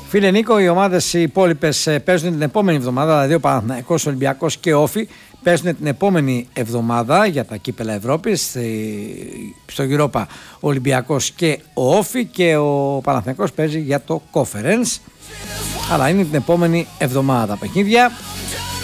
Φίλε Νίκο, οι ομάδες οι υπόλοιπες παίζουν την επόμενη εβδομάδα, δηλαδή ο Παναθηναϊκός, Ολυμπιακός και Όφη παίζουν την επόμενη εβδομάδα για τα κύπελα Ευρώπης. Στο Europa ο Ολυμπιακός και ο Όφη, και ο Παναθηναϊκός παίζει για το Conference. Αλλά είναι την επόμενη εβδομάδα τα παιχνίδια.